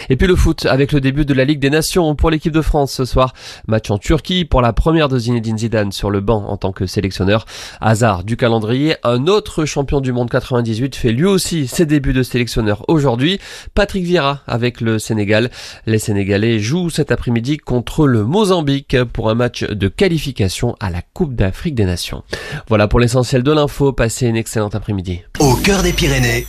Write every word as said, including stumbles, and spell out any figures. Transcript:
Et puis le foot avec le début de la Ligue des Nations pour l'équipe de France ce soir. Match en Turquie pour la première de Zinedine Zidane sur le banc en tant que sélectionneur. Hasard du calendrier, un autre champion du monde quatre-vingt-dix-huit fait lui aussi ses débuts de sélectionneur aujourd'hui. Patrick Vieira avec le Sénégal. Les Sénégalais jouent cet après-midi contre le Mozambique pour un match de qualification à la Coupe d'Afrique des Nations. Voilà pour l'essentiel de l'info. Passez une excellente après-midi. Au cœur des Pyrénées,